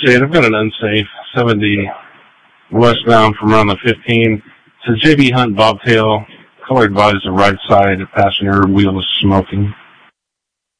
Jade, I've got an unsafe 70 westbound from around the 15. Says JB Hunt Bobtail, colored visor right side, passenger wheel is smoking.